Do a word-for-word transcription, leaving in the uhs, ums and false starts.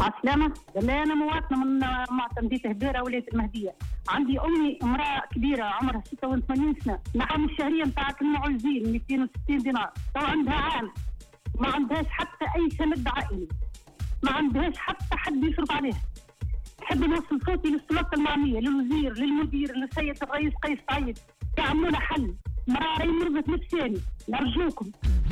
عسلامة. لا أنا مواطنة من معتمدية هديرة ولاية المهدية. عندي أمي امرأة كبيرة عمرها ستة وثمانين سنة، النعم الشهرية نتاعك المعوزين مئتين وستين دينار، تو عندها عام ما عندهاش حتى أي سند عائلي، ما عندهاش حتى حد يصرف عليها. نحب نوصل صوتي للسلطة المعنية، للوزير، للمدير، للسيد الرئيس قيس سعيد، يعملوا لنا حل. مراري مرضت نفساني، نرجوكم.